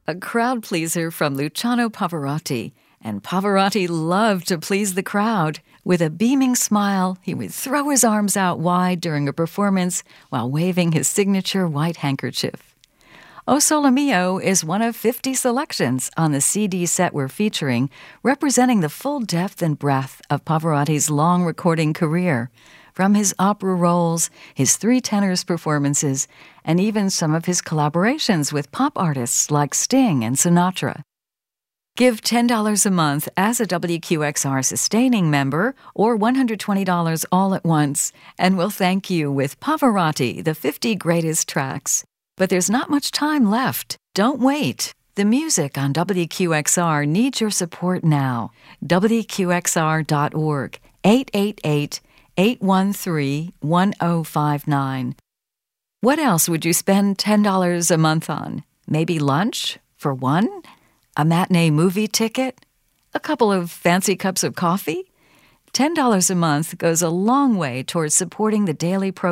a crowd pleaser from Luciano Pavarotti. And Pavarotti loved to please the crowd. With a beaming smile, he would throw his arms out wide during a performance while waving his signature white handkerchief. O Sole Mio is one of 50 selections on the CD set we're featuring, representing the full depth and breadth of Pavarotti's long recording career, from his opera roles, his three tenors performances, and even some of his collaborations with pop artists like Sting and Sinatra. Give $10 a month as a WQXR sustaining member or $120 all at once, and we'll thank you with Pavarotti, the 50 greatest tracks. But there's not much time left. Don't wait. The music on WQXR needs your support now. WQXR.org, 888-813-1059. What else would you spend $10 a month on? Maybe lunch for one? A matinee movie ticket? A couple of fancy cups of coffee? $10 a month goes a long way towards supporting the daily program